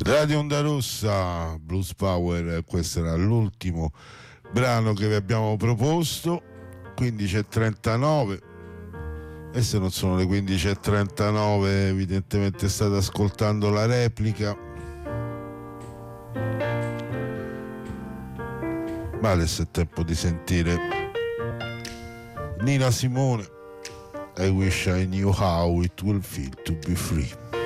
Radio Onda Rossa, Blues Power, questo era l'ultimo brano che vi abbiamo proposto, 15:39, e se non sono le 15:39 evidentemente state ascoltando la replica, ma adesso è tempo di sentire Nina Simone, I wish I knew how it will feel to be free.